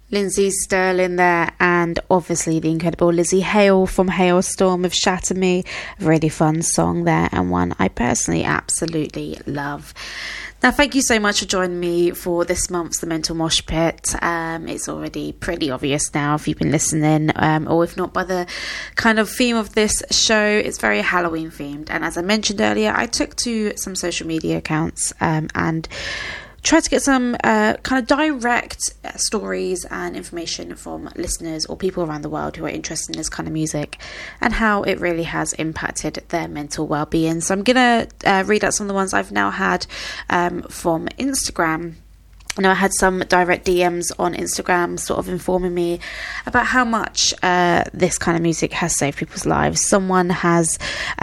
Lindsay Sterling there, and obviously the incredible Lizzie Hale from Hailstorm of Shatter Me. A really fun song there, and one I personally absolutely love. Now, thank you so much for joining me for this month's The Mental Mosh Pit. It's already pretty obvious now if you've been listening, or if not by the kind of theme of this show. It's very Halloween themed, and as I mentioned earlier, I took to some social media accounts and tried to get some kind of direct stories and information from listeners or people around the world who are interested in this kind of music and how it really has impacted their mental well-being. So I'm going to read out some of the ones I've now had from Instagram. I had some direct DMs on Instagram sort of informing me about how much this kind of music has saved people's lives. Someone has,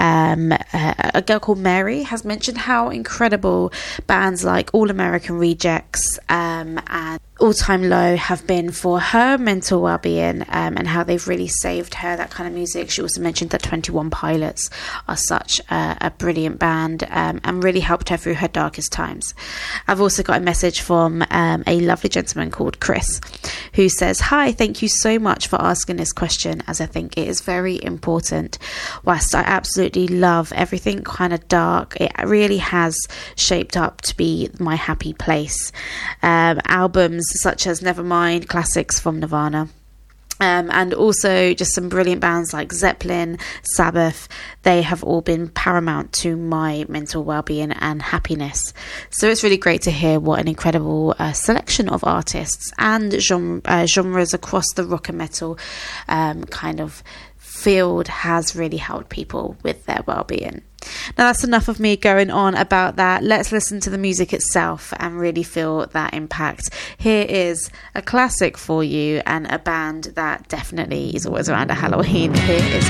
a girl called Mary has mentioned how incredible bands like All American Rejects and All Time Low have been for her mental well-being, and how they've really saved her, that kind of music. She also mentioned that 21 Pilots are such a brilliant band, and really helped her through her darkest times. I've also got a message from a lovely gentleman called Chris, who says, "Hi, thank you so much for asking this question, as I think it is very important. Whilst I absolutely love everything kind of dark, it really has shaped up to be my happy place. Albums such as Nevermind, classics from Nirvana, and also just some brilliant bands like Zeppelin, Sabbath, they have all been paramount to my mental well-being and happiness." So it's really great to hear what an incredible selection of artists and genres across the rock and metal kind of field has really helped people with their well-being. Now that's enough of me going on about that. Let's listen to the music itself and really feel that impact. Here is a classic for you, and a band that definitely is always around at Halloween. Here is